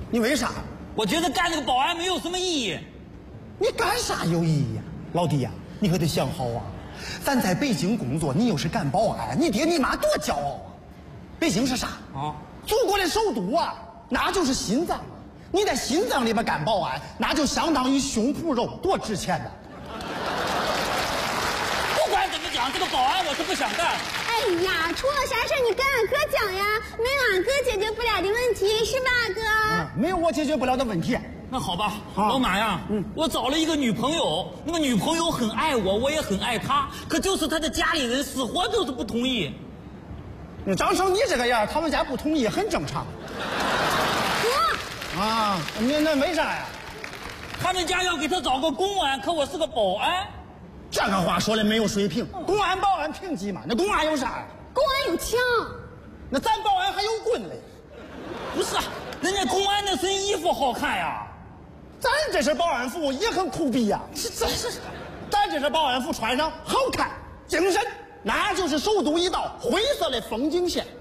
你为啥？ 我觉得干这个保安没有什么意义。 你干啥有意义呀？老弟呀，你可得想好啊！咱在北京工作，你又是干保安，你爹你妈多骄傲啊！北京是啥啊？祖国的首都啊，那就是心脏。你在心脏里边干保安，那就相当于胸脯肉，多值钱呐！ 不管怎么讲，这个保安我是不想干。 哎呀，出了啥事你跟俺哥讲呀，没有俺哥解决不了的问题，是吧，哥？ 没有我解决不了的问题。 那好吧，老马呀，我找了一个女朋友，那个女朋友很爱我，我也很爱她，可就是她的家里人死活就是不同意。 你长成你这个样，他们家不同意很正常。 哥啊，那为啥呀？ 他们家要给他找个公安，可我是个保安。 这个话说的没有水平，公安保安平级嘛？那公安有啥呀？ 公安有枪， 那咱保安还有棍嘞。 不是啊，人家公安那身衣服好看呀。 咱这身保安服也很酷毙呀！咱这身保安服穿上好看精神，那就是首都一道灰色的风景线。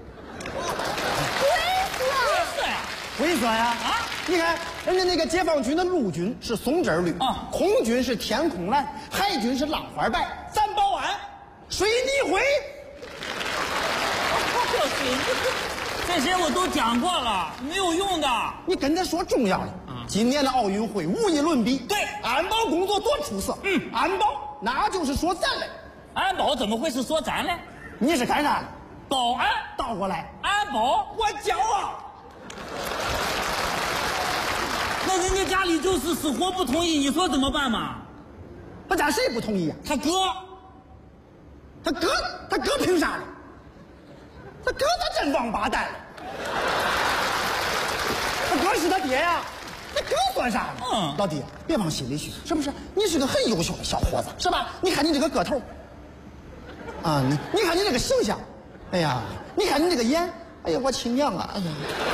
灰色呀！啊，你看人家那个解放军的陆军是松针绿啊，空军是天空蓝，海军是浪花白，咱保安水泥灰。 这些我都讲过了，没有用的。 你跟他说重要的。今年的奥运会无与伦比。 对， 安保工作多出色。安保那就是说咱嘞。 安保怎么会是说咱嘞？ 你是干啥的？ 保安。 倒过来， 安保， 我骄傲。 那人家家里就是死活不同意，你说怎么办嘛？ 他家谁不同意呀？ 他哥。 他哥凭啥呢？他哥他真王八蛋。他哥是他爹呀。那哥算啥呢？老弟，别往心里去，是不是？你是个很优秀的小伙子，是吧？你看你这个个头，啊，你看你这个形象，哎呀，你看你这个眼，哎呀，我亲娘啊，哎呀，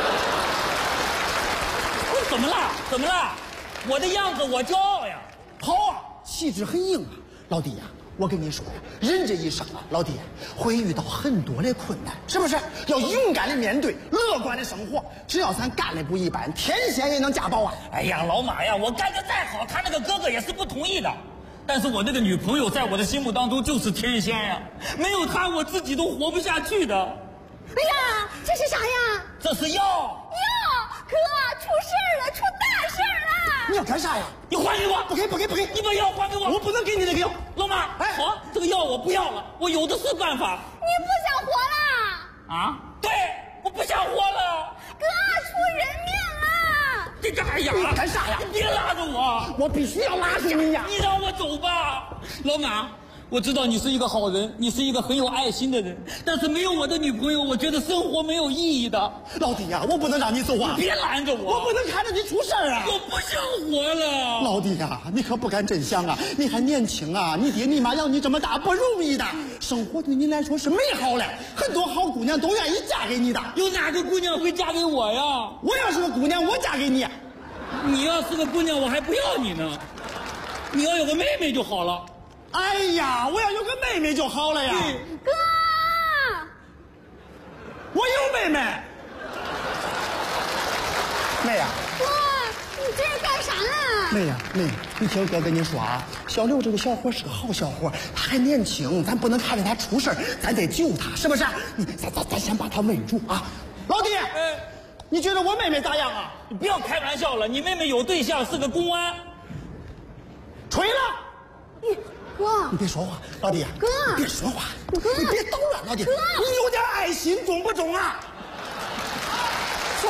怎么了？怎么了？我的样子我骄傲呀， 好啊，气质很硬啊，老弟呀。我跟你说呀，人这一生啊，老弟会遇到很多的困难，是不是？要勇敢的面对，乐观的生活。只要咱干的不一般，天仙也能嫁保安。 哎呀，老马呀，我干的再好，他那个哥哥也是不同意的。但是我那个女朋友在我的心目当中就是天仙呀，没有她我自己都活不下去的。 哎呀，这是啥呀？ 这是药。 哥，出事了，出大事了！ 你要干啥呀？ 你还给我！ 不给！ 你把药还给我！ 我不能给你那个药。 老马，好，这个药我不要了，我有的是办法。 你不想活了？ 啊？对，我不想活了。 哥，出人命了！ 这干呀？ 你干啥呀？ 你别拉着我！ 我必须要拉住你呀！ 你让我走吧，老马。我知道你是一个好人，你是一个很有爱心的人，但是没有我的女朋友，我觉得生活没有意义的。 老弟呀，我不能让你走啊！ 你别拦着我， 我不能看着你出事儿啊！ 我不想活了。 老弟呀，你可不敢真想啊！你还年轻啊，你爹你妈养你这么大不容易的，生活对你来说是美好的，很多好姑娘都愿意嫁给你的。 有哪个姑娘会嫁给我呀？ 我要是个姑娘，我嫁给你。 你要是个姑娘，我还不要你呢。你要有个妹妹就好了。 哎呀，我要有个妹妹就好了呀！ 哥， 我有妹妹。妹呀， 哥，你这是干啥呢？ 妹呀，妹，你听哥跟你说啊，小刘这个小伙是个好小伙，他还年轻，咱不能看着他出事，咱得救他，是不是？咱先把他稳住啊！老弟，你觉得我妹妹咋样啊？ 你不要开玩笑了，你妹妹有对象，是个公安。 吹了。 哥， 你别说话，老弟。 哥， 你别说话， 哥， 你别捣乱，老弟。 哥， 你有点爱心重不重啊？ 重。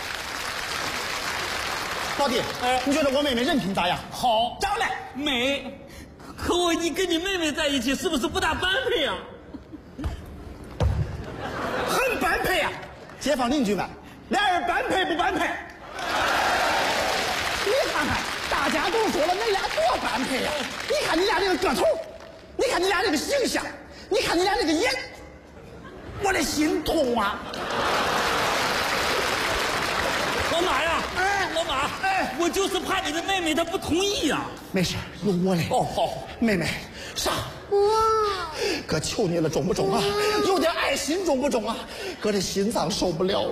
老弟，你觉得我妹妹人品咋样？ 好， 长得美。可你跟你妹妹在一起，是不是不大般配啊？ 很般配啊！街坊邻居们，俩人般配不般配？你看看。大家都说了，恁俩多般配呀！你看你俩这个个头，你看你俩这个形象，你看你俩这个眼，我的心痛啊！ 老马呀，老马，我就是怕你的妹妹她不同意呀。 没事，有我嘞。 哦，好， 妹妹，上。哥求你了，中不中啊？有点爱心中不中啊？哥这心脏受不了了。